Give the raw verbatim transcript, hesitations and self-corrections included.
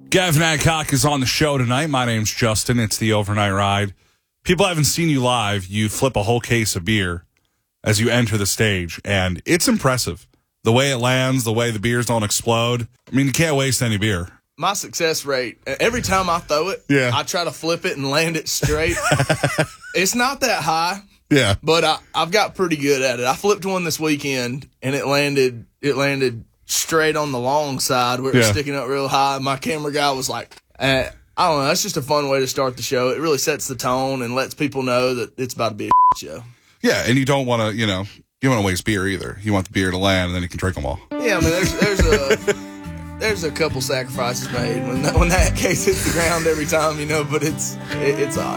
Gavin Adcock is on the show tonight. My name's Justin. It's the Overnight Ride. People haven't seen you live. You flip a whole case of beer as you enter the stage, and it's impressive. The way it lands, the way the beers don't explode. I mean, you can't waste any beer. My success rate, every time I throw it, yeah. I try to flip it and land it straight. It's not that high, yeah, but I, I've got pretty good at it. I flipped one this weekend, and it landed it landed straight on the long side where it was yeah. sticking up real high. My camera guy was like, eh, I don't know, that's just a fun way to start the show. It really sets the tone and lets people know that it's about to be a show. Yeah, and you don't want to, you know, you don't want to waste beer either. You want the beer to land, and then you can drink them all. Yeah, I mean, there's there's a there's a couple sacrifices made when that, when that case hits the ground every time, you know, but it's it, it's all right.